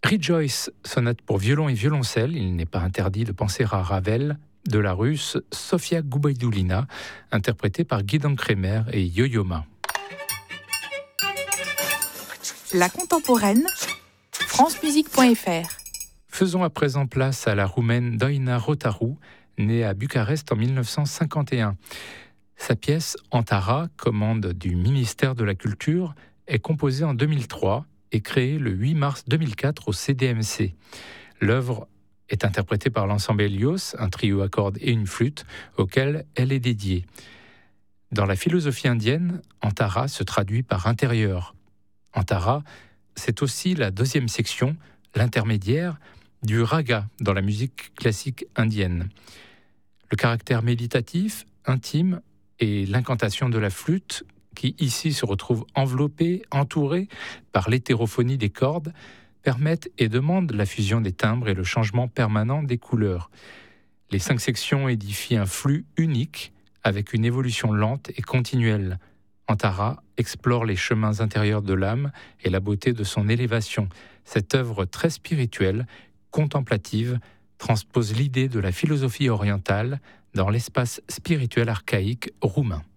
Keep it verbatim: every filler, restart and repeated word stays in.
Rejoice, sonate pour violon et violoncelle. Il n'est pas interdit de penser à Ravel, de la Russe Sofia Goubaïdoulina, interprétée par Guidon Kremer et Yo-Yo Ma. La contemporaine, francemusique point f r. Faisons à présent place à la roumaine Doina Rotaru, née à Bucarest en dix-neuf cent cinquante et un. Sa pièce Antara, commande du ministère de la Culture, est composée en deux mille trois et créée le huit mars deux mille quatre au C D M C. L'œuvre est interprétée par l'ensemble Helios, un trio à cordes et une flûte, auquel elle est dédiée. Dans la philosophie indienne, Antara se traduit par intérieur. Antara, c'est aussi la deuxième section, l'intermédiaire, du raga dans la musique classique indienne. Le caractère méditatif, intime et l'incantation de la flûte, qui ici se retrouve enveloppée, entourée par l'hétérophonie des cordes, permettent et demandent la fusion des timbres et le changement permanent des couleurs. Les cinq sections édifient un flux unique avec une évolution lente et continuelle. Antara explore les chemins intérieurs de l'âme et la beauté de son élévation. Cette œuvre très spirituelle, contemplative, transpose l'idée de la philosophie orientale dans l'espace spirituel archaïque roumain.